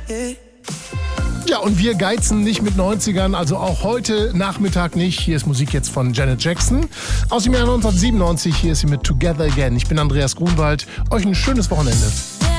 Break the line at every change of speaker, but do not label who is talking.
Ja, und wir geizen nicht mit 90ern, also auch heute Nachmittag nicht. Hier ist Musik jetzt von Janet Jackson aus dem Jahr 1997. Hier ist sie mit Together Again. Ich bin Andreas Grunwald. Euch ein schönes Wochenende.